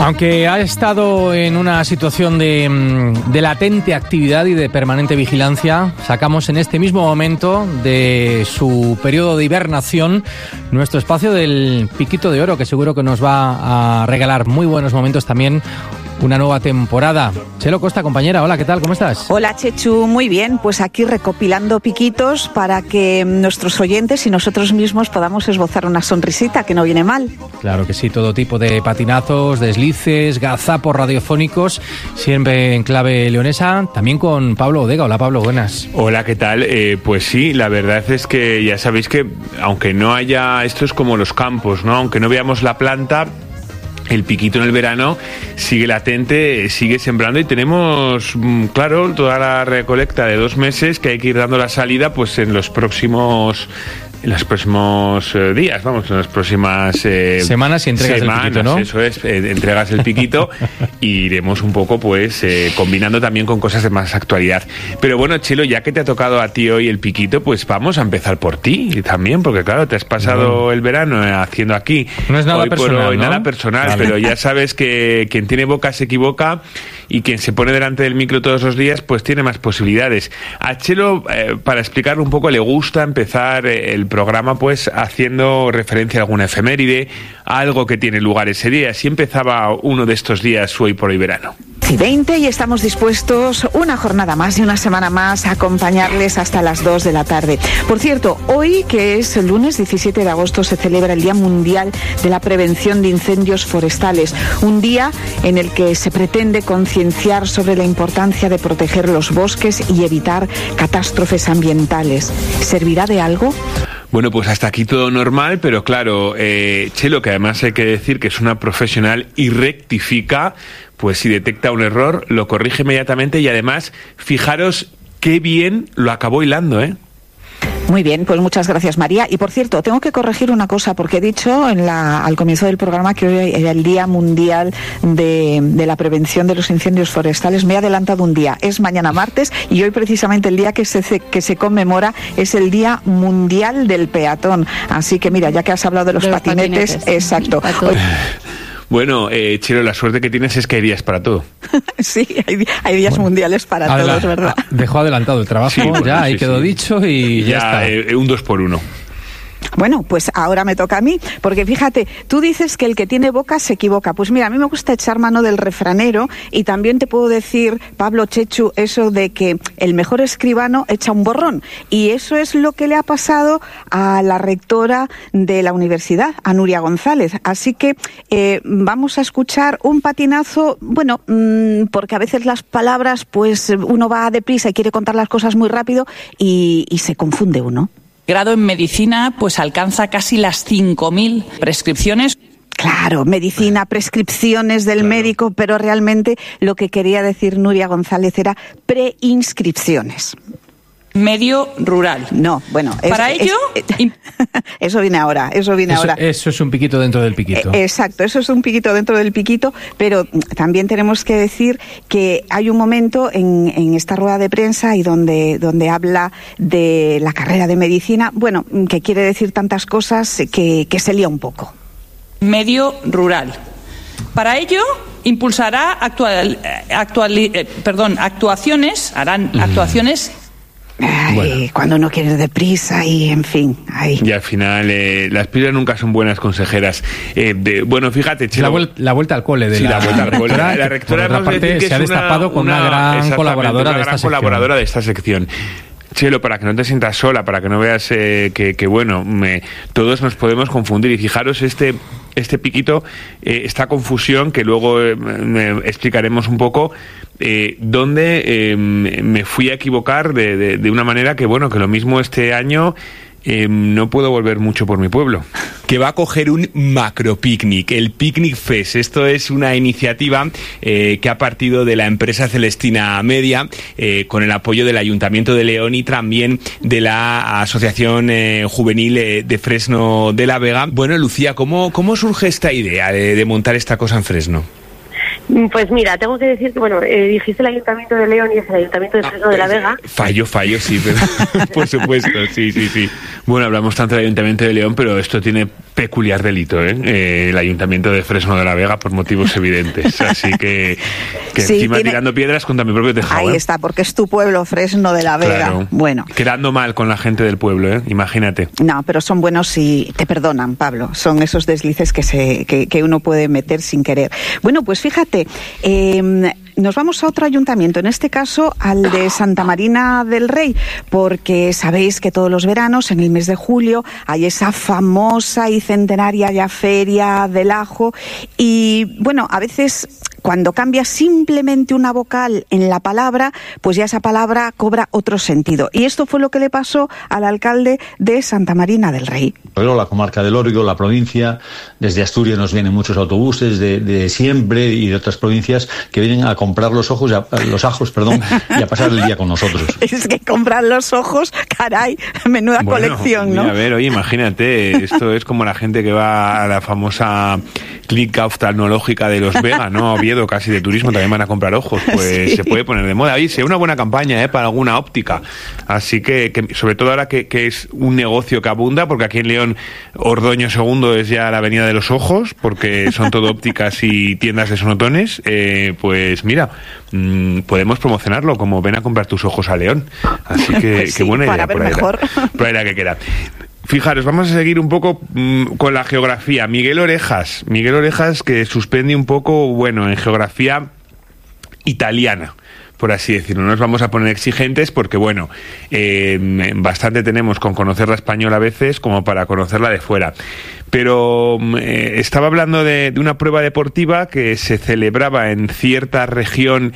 Aunque ha estado en una situación de latente actividad y de permanente vigilancia, sacamos en este mismo momento de su periodo de hibernación nuestro espacio del Piquito de Oro, que seguro que nos va a regalar muy buenos momentos también. Una nueva temporada. Chelo Costa, compañera, hola, ¿qué tal? ¿Cómo estás? Hola, Chechu, muy bien. Pues aquí recopilando piquitos para que nuestros oyentes y nosotros mismos podamos esbozar una sonrisita, que no viene mal. Claro que sí, todo tipo de patinazos, deslices, gazapos radiofónicos, siempre en clave leonesa, también con Pablo Odega. Hola, Pablo, buenas. Hola, ¿qué tal? Pues sí, la verdad es que ya sabéis que aunque no haya, esto es como los campos, ¿no? Aunque no veamos la planta, el piquito en el verano sigue latente, sigue sembrando y tenemos, claro, toda la recolecta de 2 meses que hay que ir dando la salida pues en los próximos días, vamos, en las próximas semanas y entregas el piquito, ¿no? Eso es, entregas el piquito y iremos un poco pues combinando también con cosas de más actualidad. Pero bueno, Chelo, ya que te ha tocado a ti hoy el piquito, pues vamos a empezar por ti también, porque claro, te has pasado el verano haciendo aquí. No es nada hoy personal, por hoy, ¿no? Nada personal, vale. Pero ya sabes que quien tiene boca se equivoca y quien se pone delante del micro todos los días pues tiene más posibilidades. A Chelo, para explicarlo un poco, le gusta empezar el programa pues haciendo referencia a alguna efeméride, a algo que tiene lugar ese día. Así empezaba uno de estos días Hoy por Hoy Verano. 20 y estamos dispuestos una jornada más y una semana más a acompañarles hasta las 2 de la tarde. Por cierto, hoy, que es el lunes 17 de agosto, se celebra el Día Mundial de la Prevención de Incendios Forestales, un día en el que se pretende concienciar sobre la importancia de proteger los bosques y evitar catástrofes ambientales. ¿Servirá de algo? Bueno, pues hasta aquí todo normal, pero claro, Chelo, que además hay que decir que es una profesional y rectifica, pues si detecta un error, lo corrige inmediatamente y además, fijaros qué bien lo acabó hilando, ¿eh? Muy bien, pues muchas gracias, María. Y por cierto, tengo que corregir una cosa, porque he dicho al comienzo del programa que hoy era el Día Mundial de la Prevención de los Incendios Forestales. Me he adelantado un día, es mañana martes, y hoy precisamente el día que se conmemora es el Día Mundial del Peatón. Así que mira, ya que has hablado de los patinetes, exacto. Bueno, Chelo, la suerte que tienes es que hay días para todo. Sí, hay días mundiales para todos, ¿verdad? Dejó adelantado el trabajo, sí, bueno, ahí quedó dicho y ya está. Un 2 por 1. Bueno, pues ahora me toca a mí, porque fíjate, tú dices que el que tiene boca se equivoca. Pues mira, a mí me gusta echar mano del refranero y también te puedo decir, Pablo, Chechu, eso de que el mejor escribano echa un borrón. Y eso es lo que le ha pasado a la rectora de la universidad, a Nuria González. Así que vamos a escuchar un patinazo, bueno, porque a veces las palabras, pues uno va deprisa y quiere contar las cosas muy rápido y se confunde uno. Grado en medicina, pues alcanza casi las 5.000 prescripciones. Claro, medicina, prescripciones del médico, pero realmente lo que quería decir Nuria González era preinscripciones. Medio rural. No, bueno. Para ello... Eso viene ahora, ahora. Eso es un piquito dentro del piquito. Exacto, eso es un piquito dentro del piquito, pero también tenemos que decir que hay un momento en esta rueda de prensa y donde habla de la carrera de medicina, bueno, que quiere decir tantas cosas que se lía un poco. Medio rural. Para ello... impulsará actuaciones, harán actuaciones... Ay, bueno. Cuando uno quiere ir deprisa y en fin. Ay. Y al final las prisas nunca son buenas consejeras. Bueno, fíjate, Chelo, la vuelta al cole de la vuelta al cole. La rectora, por otra parte, se ha destapado con una gran colaboradora de esta sección. Chelo, para que no te sientas sola, para que no veas que bueno, todos nos podemos confundir. Y fijaros este piquito, esta confusión que luego explicaremos un poco, donde me fui a equivocar de una manera que, bueno, que lo mismo este año... no puedo volver mucho por mi pueblo. Que va a coger un macropicnic, el Picnic Fest. Esto es una iniciativa que ha partido de la empresa Celestina Media, con el apoyo del Ayuntamiento de León y también de la Asociación Juvenil de Fresno de la Vega. Bueno, Lucía, ¿cómo surge esta idea de montar esta cosa en Fresno? Pues mira, tengo que decir que, bueno, dijiste el Ayuntamiento de León y es el Ayuntamiento de Fresno de la Vega. Fallo, sí, pero por supuesto, sí. Bueno, hablamos tanto del Ayuntamiento de León, pero esto tiene peculiar delito, el Ayuntamiento de Fresno de la Vega, por motivos evidentes. Así que sí, encima tirando piedras contra mi propio tejado. Ahí está, porque es tu pueblo, Fresno de la Vega. Claro. Bueno. Quedando mal con la gente del pueblo, imagínate. No, pero son buenos y te perdonan, Pablo. Son esos deslices que uno puede meter sin querer. Bueno, pues fíjate, nos vamos a otro ayuntamiento, en este caso al de Santa Marina del Rey, porque sabéis que todos los veranos, en el mes de julio, hay esa famosa y centenaria ya Feria del Ajo y, bueno, a veces cuando cambia simplemente una vocal en la palabra, pues ya esa palabra cobra otro sentido. Y esto fue lo que le pasó al alcalde de Santa Marina del Rey. La comarca del Órbigo, la provincia, desde Asturias nos vienen muchos autobuses de siempre y de otras provincias que vienen a comprar los ajos, y a pasar el día con nosotros. Es que comprar los ojos, caray, menuda colección, ¿no? Mira, a ver, oye, imagínate, esto es como la gente que va a la famosa clínica oftalmológica de Los Vega, ¿no? Oviedo, casi de turismo, también van a comprar ojos, pues sí. Se puede poner de moda. Oye, sería una buena campaña, para alguna óptica. Así que sobre todo ahora que es un negocio que abunda, porque aquí en León Ordoño II es ya la avenida de los ojos, porque son todo ópticas y tiendas de sonotones, pues mira, podemos promocionarlo como ven a comprar tus ojos a León. Así que pues sí, qué buena idea. Para ver mejor. Por ahí la que queda. Fijaros, vamos a seguir un poco con la geografía. Miguel Orejas, que suspende un poco, bueno, en geografía italiana, por así decirlo. No nos vamos a poner exigentes porque, bueno, bastante tenemos con conocer la española a veces como para conocerla de fuera. Pero estaba hablando de una prueba deportiva que se celebraba en cierta región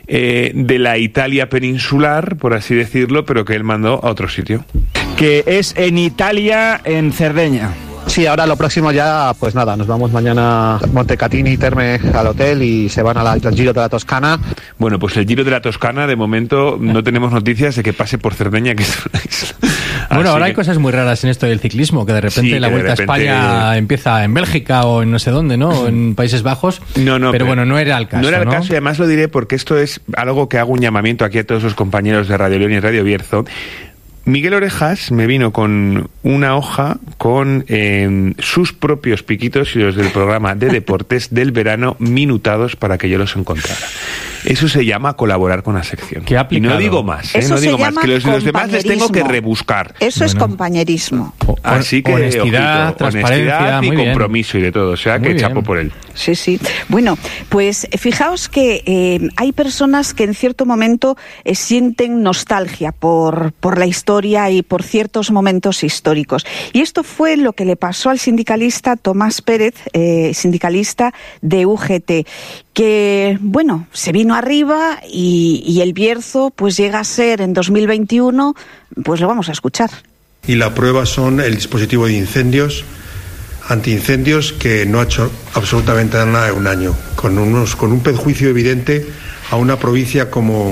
de la Italia peninsular, por así decirlo, pero que él mandó a otro sitio. Que es en Italia, en Cerdeña. Sí, ahora lo próximo ya, pues nada, nos vamos mañana a Montecatini, Terme, al hotel y se van al Giro de la Toscana. Bueno, pues el Giro de la Toscana, de momento, no tenemos noticias de que pase por Cerdeña, que es una isla. Bueno, ahora hay cosas muy raras en esto del ciclismo, que de repente la Vuelta a España empieza en Bélgica o en no sé dónde, ¿no? En Países Bajos. No, pero bueno, no era el caso. No era el caso, y además lo diré porque esto es algo que hago un llamamiento aquí a todos los compañeros de Radio León y Radio Bierzo. Miguel Orejas me vino con una hoja con sus propios piquitos y los del programa de deportes del verano minutados para que yo los encontrara. Eso se llama colaborar con la sección. Y no digo más, Eso no digo se más, llama que los demás les tengo que rebuscar. Eso es compañerismo. Así que honestidad, transparencia, y muy compromiso bien. Y de todo, o sea que chapo por él. Sí. Bueno, pues fijaos que hay personas que en cierto momento sienten nostalgia por la historia y por ciertos momentos históricos. Y esto fue lo que le pasó al sindicalista Tomás Pérez, sindicalista de UGT, que, bueno, se vino arriba y el Bierzo pues llega a ser en 2021, pues lo vamos a escuchar. Y la prueba son el dispositivo de incendios, antiincendios, que no ha hecho absolutamente nada en un año, con un perjuicio evidente a una provincia como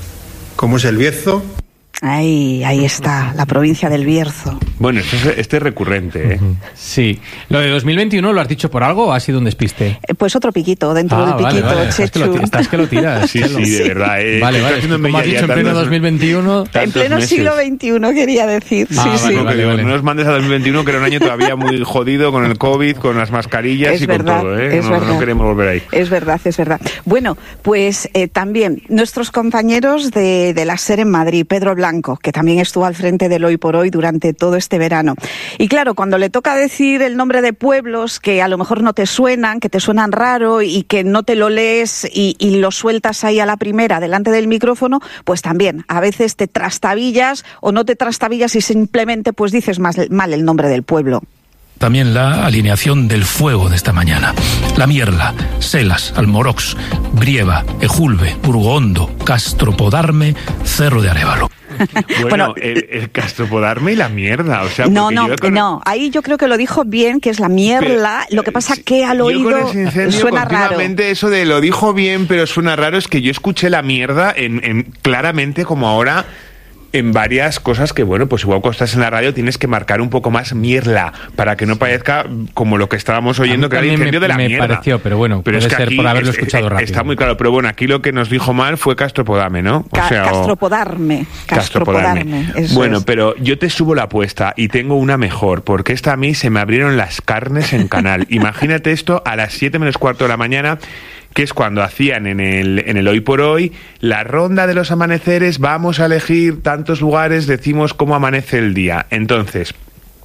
es el Bierzo. Ahí está, la provincia del Bierzo. Bueno, este es recurrente, ¿eh? Sí. ¿Lo de 2021 lo has dicho por algo o ha sido un despiste? Pues otro piquito, dentro del piquito, vale. Chechu. Estás que lo tiras. Sí, de verdad. Vale. Como has dicho, en pleno 2021... En pleno siglo XXI, quería decir. Sí. Vale. No nos mandes a 2021, que era un año todavía muy jodido con el COVID, con las mascarillas y con todo, ¿eh? No queremos volver ahí. Es verdad. Bueno, pues también nuestros compañeros de la SER en Madrid, Pedro Blanco, que también estuvo al frente del Hoy por Hoy durante todo este verano. Y claro, cuando le toca decir el nombre de pueblos que a lo mejor no te suenan, que te suenan raro y que no te lo lees y lo sueltas ahí a la primera delante del micrófono, pues también a veces te trastabillas o no te trastabillas y simplemente pues dices mal el nombre del pueblo. También la alineación del fuego de esta mañana. La Mierla, Selas, Almorox, Brieva, Ejulbe, Burgohondo, Castropodarme, Cerro de Arévalo. Bueno, el Castropodarme y la Mierda, o sea... No, ahí yo creo que lo dijo bien, que es la Mierla, lo que pasa que al oído suena raro. Eso de lo dijo bien, pero suena raro, es que yo escuché la Mierda claramente como ahora... en varias cosas que, bueno, pues igual cuando estás en la radio tienes que marcar un poco más mierda para que no parezca como lo que estábamos oyendo, que era el incendio de la mierda. Me pareció, pero bueno, pero puede es que ser por haberlo escuchado rápido. Está muy claro, pero bueno, aquí lo que nos dijo mal fue Castropodame, ¿no? Castropodarme. Bueno, pero yo te subo la apuesta y tengo una mejor, porque esta a mí se me abrieron las carnes en Canal. Imagínate esto a las 7 menos cuarto de la mañana, que es cuando hacían en el Hoy por Hoy la ronda de los amaneceres, vamos a elegir tantos lugares, decimos cómo amanece el día. Entonces,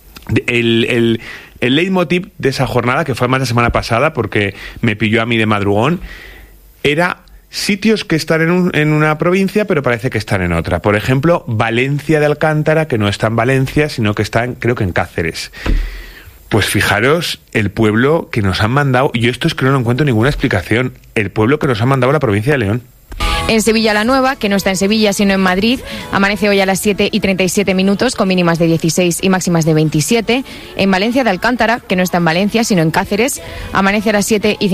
el leitmotiv de esa jornada, que fue más la semana pasada, porque me pilló a mí de madrugón, era sitios que están en una provincia, pero parece que están en otra. Por ejemplo, Valencia de Alcántara, que no está en Valencia, sino que está, creo que en Cáceres. Pues fijaros el pueblo que nos han mandado, y esto es que no lo encuentro ninguna explicación, el pueblo que nos ha mandado la provincia de León. En Sevilla la Nueva, que no está en Sevilla sino en Madrid, amanece hoy a las 7:37 con mínimas de 16 y máximas de 27. En Valencia de Alcántara, que no está en Valencia sino en Cáceres, amanece a las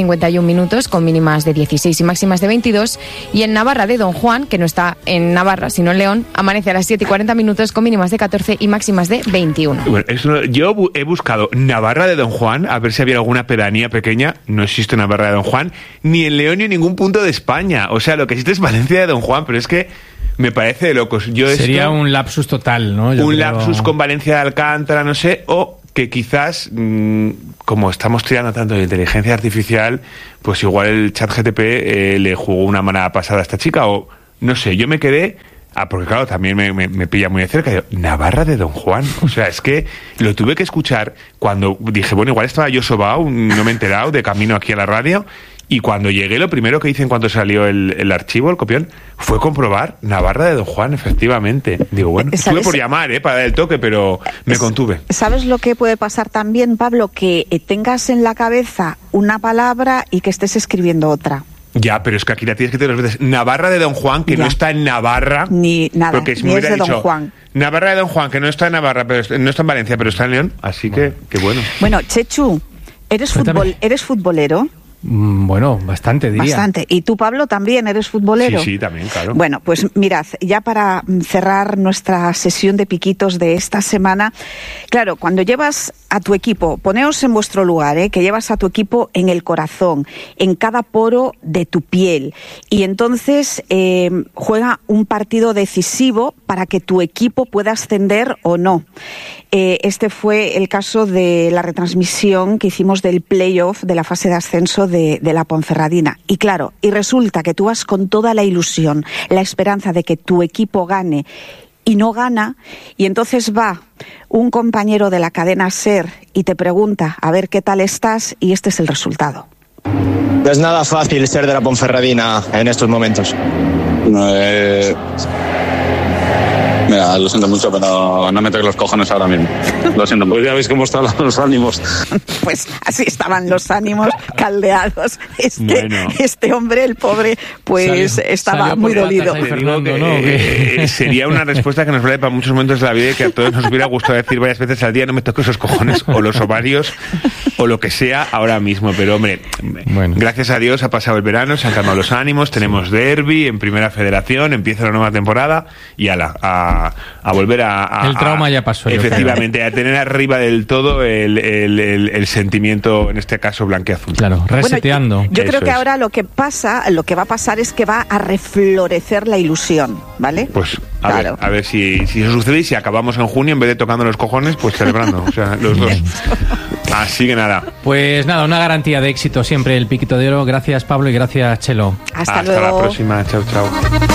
7:51 con mínimas de 16 y máximas de 22. Y en Navarra de Don Juan, que no está en Navarra sino en León, amanece a las 7:40 con mínimas de 14 y máximas de 21. Bueno, yo he buscado Navarra de Don Juan, a ver si había alguna pedanía pequeña. No existe Navarra de Don Juan, ni en León ni en ningún punto de España. O sea, lo que existe es Valencia de Don Juan, pero es que me parece de locos. Sería un lapsus total, ¿no? Lapsus con Valencia de Alcántara, no sé, o que quizás, como estamos tirando tanto de inteligencia artificial, pues igual el ChatGPT le jugó una mala pasada a esta chica, o no sé, yo me quedé... porque claro, también me pilla muy de cerca. Yo, Navarra de Don Juan. O sea, es que lo tuve que escuchar cuando dije, bueno, igual estaba yo sobao, no me he enterado, de camino aquí a la radio. Y cuando llegué, lo primero que hice en cuanto salió el archivo, el copión, fue comprobar Navarra de Don Juan, efectivamente. Digo, bueno, estuve por llamar, para dar el toque, pero me contuve. ¿Sabes lo que puede pasar también, Pablo? Que tengas en la cabeza una palabra y que estés escribiendo otra. Ya, pero es que aquí la tienes que tener dos veces. Navarra de Don Juan, que no está en Navarra. Ni nada, porque ni es de Don Juan. Navarra de Don Juan, que no está en Navarra, pero no está en Valencia, pero está en León. Así que, qué bueno. Bueno, Chechu, ¿eres futbolero? Bueno, bastante, diría. Bastante. ¿Y tú, Pablo, también eres futbolero? Sí, también, claro. Bueno, pues mirad, ya para cerrar nuestra sesión de piquitos de esta semana, claro, cuando llevas a tu equipo, poneos en vuestro lugar, que llevas a tu equipo en el corazón, en cada poro de tu piel, y entonces juega un partido decisivo para que tu equipo pueda ascender o no. Este fue el caso de la retransmisión que hicimos del playoff de la fase de ascenso de la Ponferradina. Y claro, y resulta que tú vas con toda la ilusión, la esperanza de que tu equipo gane y no gana, y entonces va un compañero de la cadena SER y te pregunta a ver qué tal estás, y este es el resultado. No es nada fácil ser de la Ponferradina en estos momentos. Mira, lo siento mucho, pero no me toques los cojones ahora mismo. Lo siento, pues ya veis cómo están los ánimos. Pues así estaban los ánimos caldeados. Este hombre, el pobre, pues estaba muy dolido. Sería una respuesta que nos vale para muchos momentos de la vida y que a todos nos hubiera gustado decir varias veces al día: no me toques los cojones o los ovarios o lo que sea ahora mismo. Pero hombre, gracias a Dios ha pasado el verano, se han calmado los ánimos, tenemos derbi en Primera Federación, empieza la nueva temporada y a volver a... El trauma ya pasó. Efectivamente, a tener arriba del todo el sentimiento, en este caso blanqueazul. Claro, reseteando. Bueno, yo creo que ahora lo que va a pasar es que va a reflorecer la ilusión, ¿vale? Pues a ver si eso sucede, y si acabamos en junio, en vez de tocando los cojones, pues celebrando, o sea, los dos. Así que nada. Pues nada, una garantía de éxito siempre el Piquito de Oro. Gracias, Pablo, y gracias, Chelo. Hasta luego. La próxima. Chao, chao.